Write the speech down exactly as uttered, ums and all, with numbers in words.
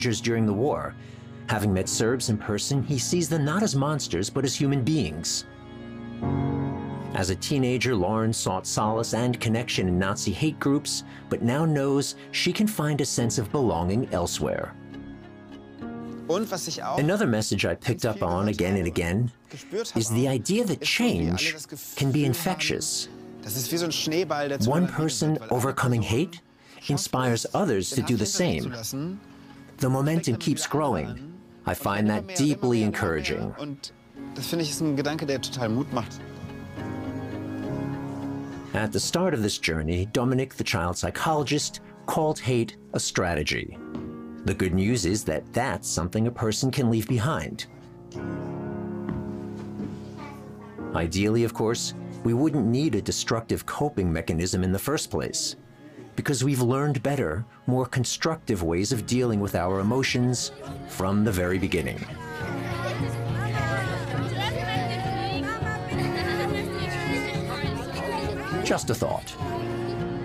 during the war. Having met Serbs in person, he sees them not as monsters, but as human beings. As a teenager, Lauren sought solace and connection in Nazi hate groups, but now knows she can find a sense of belonging elsewhere. Another message I picked up on again and again is the idea that change can be infectious. One person overcoming hate inspires others to do the same. The momentum keeps growing. I find that deeply encouraging. At the start of this journey, Dominic, the child psychologist, called hate a strategy. The good news is that that's something a person can leave behind. Ideally, of course, we wouldn't need a destructive coping mechanism in the first place, because we've learned better, more constructive ways of dealing with our emotions from the very beginning. Just a thought.